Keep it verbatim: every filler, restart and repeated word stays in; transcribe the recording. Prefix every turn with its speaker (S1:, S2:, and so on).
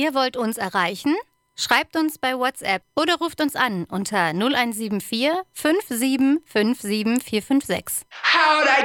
S1: Ihr wollt uns erreichen? Schreibt uns bei WhatsApp oder ruft uns an unter null eins sieben vier fünf sieben fünf sieben vier fünf sechs.
S2: How'd I